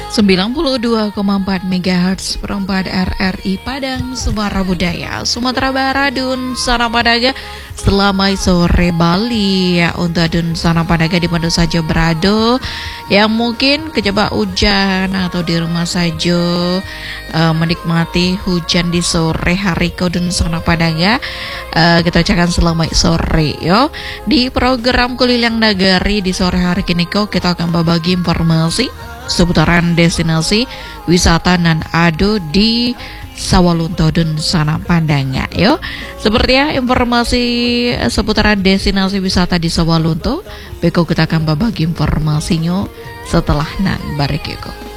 92,4 MHz perempat RRI Padang Suara Budaya Sumatera Barat Dun Sana Padaga. Selamat sore Bali ya, untuk Dun Sana Padaga di mana saja berada, yang mungkin kejebak hujan atau di rumah saja menikmati hujan di sore hari ke Dun Sana Padaga. Kita ucapkan selamat sore yo. Di program Kulilang Nagari di sore hari kini kita akan berbagi informasi seputaran destinasi wisata nan ado di Sawalunto dan Sana Pandanga yo. Seperti ya informasi seputaran destinasi wisata di Sawalunto, beko kita akan berbagi informasinya setelah nan barikeko.